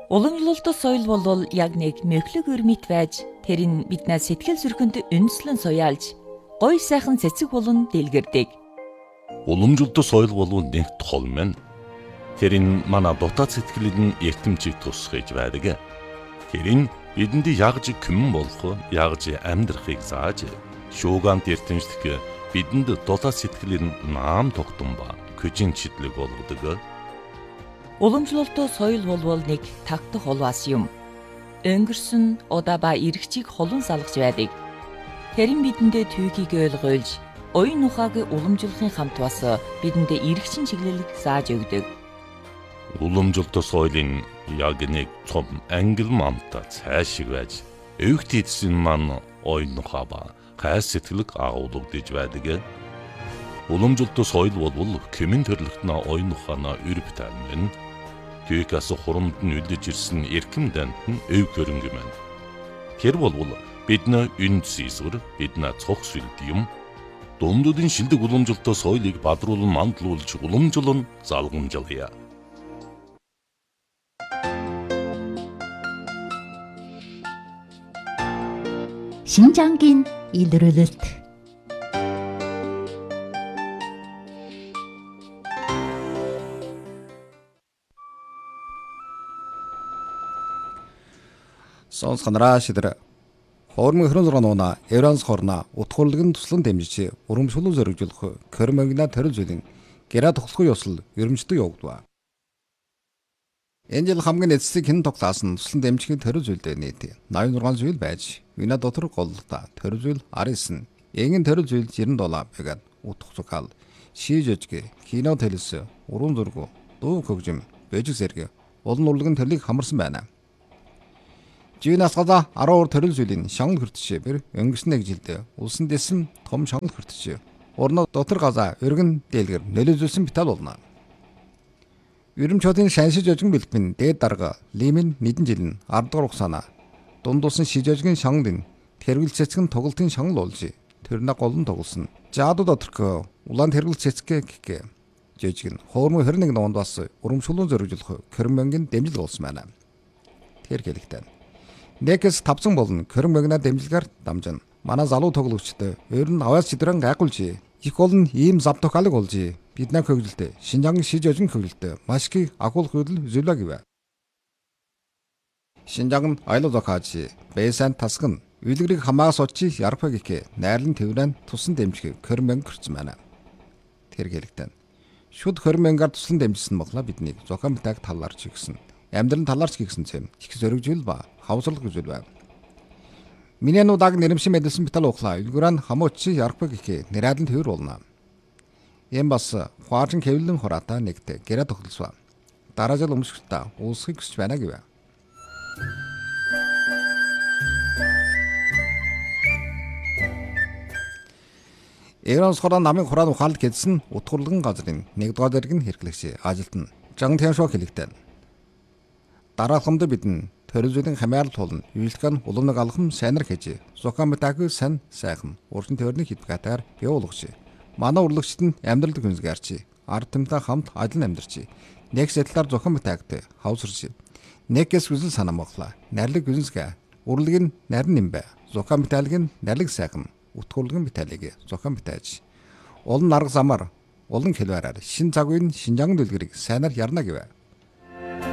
Уламжлалт соёл бол яг нэг мөхлөг өрмөт байж тэр нь биднээс сэтгэл зүрхэнд үндэслэн суяалж гоё сайхан цэцэг болон дэлгэрдэг. Уламжлалт соёл бол нэг тол мэн. Тэр нь манай дотоод сэтгэлийн эртэмчийг тусгаж байдаг. Тэр нь бидэнд ягж күмэн болох, ягж амьдрахыг зааж, шуугант эртэмжлэх бидэнд дотоод сэтгэлийн наам тогтсон ба көжин чидлэг болгодог. Уламжлалт соёл бол нэг тагтах улваас юм. Өнгөрсөн удаа ба иргэчийг холон салгаж байдаг. Тэр нь бидэндээ түүхийг ойлгуулж, оюун ухааг уламжлахын хамт бас бидэндээ иргэчин чиглэлийг зааж өгдөг. Уламжлалт соёлын яг нэг цом ангил мамта цаашиг байж, өвгт эдсэн маань оюун ухаа ба хайр сэтгэлэг агуулгадж байдаг. Уламжлалт соёл бол кэмэн төрлөختнө оюун ухаанаа өрөв таймэн. Түүхээс хурамд нь үлдэж ирсэн эрхэм дант нь өв хөрөнгө мэн. Тэр бол бидний үнд зэсвэр, бидний цог сүлд юм. Дундуудын шилдэг уламжлалт соёлыг бадруулан мандлуулж уламжлан залгамжлая. 신장긴 일르르르트 Сонсгонараа шидэр. Хоормын 26 нууна Евранс хорна утгуурлын туслан дэмжиж урамшуулан зоригжуулах Кормангна төрөл зүйлийн гэраа тогтохгүй ёсол ерөмждөг явагдав. Энэ жил хамгийн эцсийг хэн тогтаасан туслан дэмжихийн төрөл зүйлдээ нийт 86 зүйл байж, вина дотор голлоо төрөл зүйл 19, эгэн төрөл зүйл 90 доллар байгаад утгацукал, шийжөжгэ, кино телевиз, уран зураг, дуу хөгжим, бэжиг зэрэг олон урлагийн төрлийг хамарсан байна. Жинас гадаа 12 төрөл зүйлийн шангал хүртэж бэр өнгөрсөн нэг жилдээ улсын дэсэн том шангал хүртэж орно дотор газаа өргөн дээлгэр нөлөөлсөн битал болно. Ерөмчүүдийн шаншиж ожин бэлтгэн дээд дарга лимин нэгэн жил нь 10 дугаар хугацаана дундуусан шижожгийн шангал нь тэргэл цэцгэн тоглолтын шангал болж тэрнэ голн тоглосон. Жааду доторх улаан тэргэл цэцгэ гэх жижиг нь хоормын 21 нуунд бас урамшуулан зоригжуулах Кормангийн дэмжлэг болсон байна. Тэр хэлэхдээ Нэкс тавцсан болон Кормангна дэмжлэгээр дамжин. Манай залуу тоглогчтой ер нь аваас чидрэн гайхуулж их олон ийм зав тохиолыг болж биднээ хөвгөлтэй Шинжангийн шиж ожин хөвгөлтэй маш их агуулх хөдөл зүйлээ гэв. Шинжанг айлуу зохиож бэсэн тасган үйлгэрийг хамаагаас очи ярпаг их найрлан тэврэн тусан дэмжих Корманг хүрсэн байна. Тэр хэлэхдээ шүд Кормангаар тусан дэмжсэн боглоо бидний зохион бүтээг талаарч гисэн. Амьдрын талаарч гисэн зэм их зоригжүүл ба хавсарлаг гэж байна. Миний нуудаг нэрмшин мэдсэн битал ухлаа. Илгүрэн хамууч ярпаг их нэрэдэн төвөр болно. Эм бас хуаажин хэвлэн хураата нэгтэй гэрэ тогтолсоо. Дараа жил өмсгөлтөө уусхийг хүсэж байна гэв. Евранс хорон намын хураан ухаалт гэдсэн утгуурлын газрын 1-р зэрэг нь хэрэглэгч ажилтан Жан Тяншо хэлэхдээ дараалхамд бидэн төрөл зүйлийн хамаарал тулна. Үйлчлэгэн уламнаг алхам сайнар хийж, зохион бүтээгүй сан сайхан урчин төрний хитгатаар явуулгач. Манай урлагчид нь амьдралд хүнсгээрч, ард түмтэй хамт ажил амьдарч, нэг сэтлэр зохион бүтээгтэй хавсарч. Нэгээс хүсэл санаа моглоо. Нарлиг хүнсгээ. Урлагийн нарийн нэмбэ. Зохион бүтээлгийн нарлиг сайхан, утгуурлын бүтээлийг зохион бүтээж. Олон арга замаар, олон хэлбэрээр шин цаг үеийн Шинжангийн дэлгэрийг сайнаар ярна гэв.